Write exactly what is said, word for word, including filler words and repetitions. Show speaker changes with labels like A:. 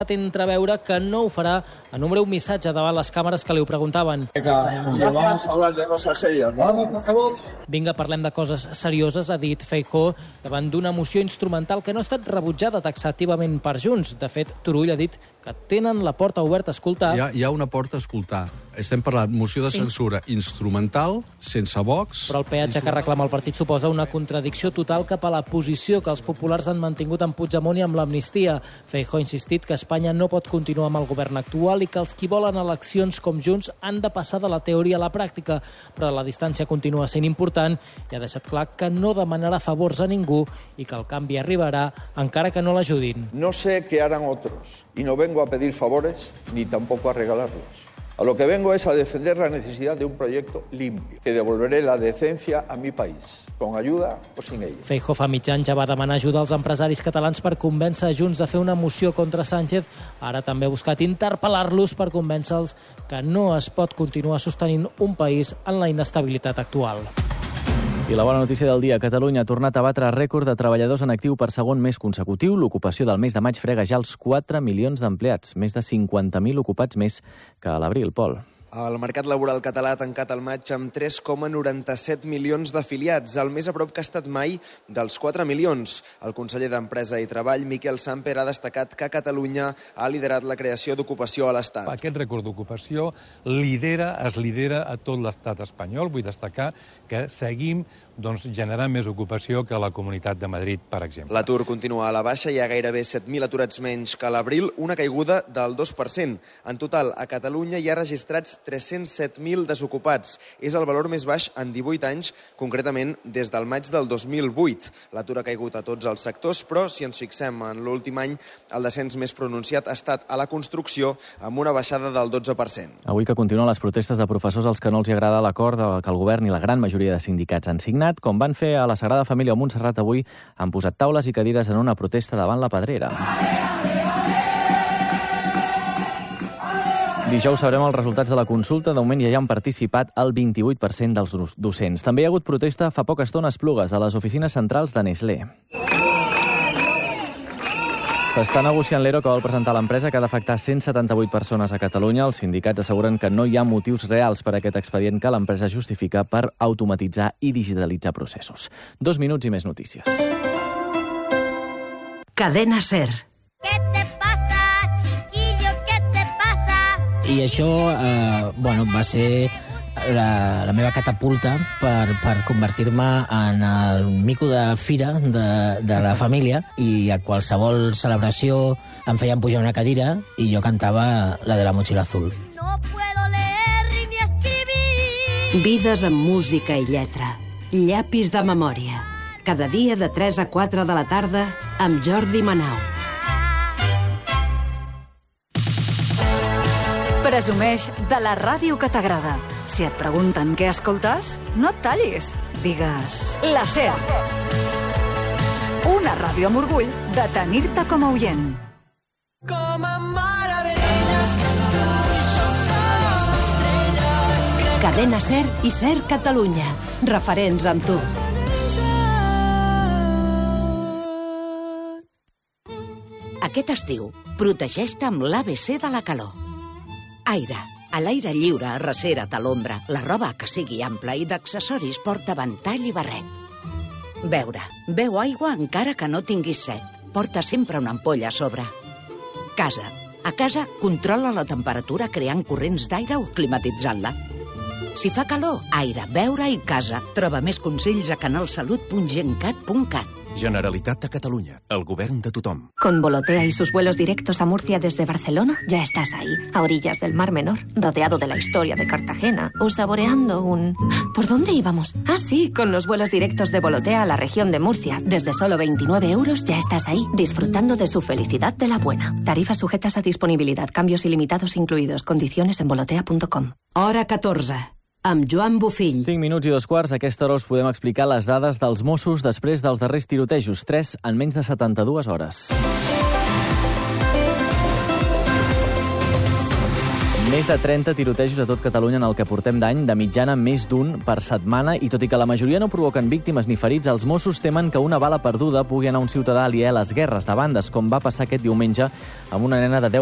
A: entreveure que no ho farà en un breu missatge davant les càmeres que li ho preguntaven. Vinga, parlem de coses serioses, ha dit Feijóo, davant d'una moció instrumental que no ha estat rebutjada taxativament per Junts. De fet, Turull ha dit que tenen la porta oberta a escoltar.
B: Hi ha, hi ha una porta a escoltar. Estem parlant moció de sí. censura instrumental, sense Vox...
A: Però el peatge que reclama el partit suposa una contradicció total cap a la posició que els populars han mantingut amb Puigdemont i amb l'amnistia. Feijóo ha insistit que Espanya no pot continuar amb el govern actual i que els qui volen eleccions com Junts han de passar de la teoria a la pràctica, però la distància continua sent important i ha deixat clar que no demanarà favors a ningú i que el canvi arribarà encara que no l'ajudin.
C: No sé qué harán otros y no vengo a pedir favores ni tampoco a regalarlos. A lo que vengo es a defender la necesidad de un proyecto limpio, que devolveré la decencia a mi país, con ayuda o sin ella.
A: Feijóo fa mig any ja va demanar ajuda als empresaris catalans per convèncer Junts de fer una moció contra Sánchez. Ara també ha buscat interpel·lar-los per convèncer-los que no es pot continuar sostenint un país en la inestabilitat actual.
D: I la bona notícia del dia, Catalunya ha tornat a batre rècord de treballadors en actiu per segon mes consecutiu. L'ocupació del mes de maig frega ja els quatre milions d'empleats, més de cinquanta mil ocupats més que a l'abril, Pol.
E: El mercat laboral català ha tancat el maig amb tres coma noranta-set milions d'afiliats, el més a prop que ha estat mai dels quatre milions. El conseller d'Empresa i Treball, Miquel Samper, ha destacat que Catalunya ha liderat la creació d'ocupació a l'Estat.
F: Aquest rècord d'ocupació lidera, es lidera a tot l'Estat espanyol. Vull destacar que seguim doncs, generant més ocupació que a la Comunitat de Madrid, per exemple.
E: L'atur continua a la baixa, hi ha gairebé set mil aturats menys que a l'abril, una caiguda del dos per cent. En total, a Catalunya hi ha registrats tres-cents set mil desocupats. És el valor més baix en divuit anys, concretament des del maig del dos mil vuit. L'atur ha caigut a tots els sectors, però si ens fixem en l'últim any, el descens més pronunciat ha estat a la construcció, amb una baixada del dotze per cent.
D: Avui que continuen les protestes de professors als que no els agrada l'acord que el govern i la gran majoria de sindicats han signat, com van fer a la Sagrada Família a Montserrat avui, han posat taules i cadires en una protesta davant la Pedrera. Dijous sabrem els resultats de la consulta. De moment ja hi han participat el vint-i-vuit per cent dels docents. També hi ha hagut protesta fa poca estona a Esplugues, a les oficines centrals de Nestlé. S'està negociant l'E R O que vol presentar l'empresa, que ha d'afectar cent setanta-vuit persones a Catalunya. Els sindicats asseguren que no hi ha motius reals per a aquest expedient que l'empresa justifica per automatitzar i digitalitzar processos. Dos minuts i més notícies.
G: Cadena SER.
H: I això eh, bueno, va ser la, la meva catapulta per, per convertir-me en el mico de fira de, de la família, i a qualsevol celebració em feien pujar una cadira i jo cantava la de la motxilla azul.
G: No puedo leer ni escribir. Vides amb música i lletra. Llapis de memòria. Cada dia de tres a quatre de la tarda amb Jordi Manau.
I: Presumeix de la ràdio que t'agrada. Si et pregunten què escoltes, no et tallis. Digues la SER. Una ràdio amb orgull de tenir-te com a oient. Com a meravelles,
G: Cadena SER i SER Catalunya. Referents amb tu.
J: Aquest estiu, protegeix-te amb l'A B C de la calor. Aire. A l'aire lliure, arrecera't a l'ombra. La roba que sigui ampla i d'accessoris porta ventall i barret. Beure. Beu aigua encara que no tinguis set. Porta sempre una ampolla a sobre. Casa. A casa, controla la temperatura creant corrents d'aire o climatitzant-la. Si fa calor, aire, beure i casa. Troba més consells a canalsalut punt gencat punt cat.
K: Generalitat de Catalunya, el govern de tothom.
L: Con Volotea y sus vuelos directos a Murcia desde Barcelona, ya estás ahí, a orillas del Mar Menor, rodeado de la historia de Cartagena, o saboreando un... ¿Por dónde íbamos? Ah, sí, con los vuelos directos de Volotea a la región de Murcia. Desde solo veintinueve euros ya estás ahí, disfrutando de su felicidad de la buena. Tarifas sujetas a disponibilidad, cambios ilimitados incluidos, condiciones en volotea punto com.
G: Hora catorze. Amb Joan Bofill.
D: cinc minuts i dos quarts. A aquesta hora us podem explicar les dades dels Mossos després dels darrers tirotejos. Tres en menys de setanta-dues hores. Més de trenta tirotejos a tot Catalunya en el que portem d'any, de mitjana més d'un per setmana, i tot i que la majoria no provoquen víctimes ni ferits, els Mossos temen que una bala perduda pugui anar a un ciutadà aliè a les guerres de bandes, com va passar aquest diumenge amb una nena de deu